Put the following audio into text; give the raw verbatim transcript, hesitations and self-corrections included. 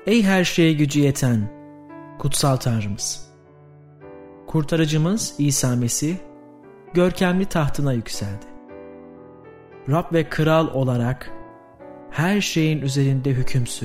Ey her şeye gücü yeten, kutsal Tanrımız! Kurtarıcımız İsa Mesih, görkemli tahtına yükseldi. Rab ve Kral olarak her şeyin üzerinde hüküm sürdü.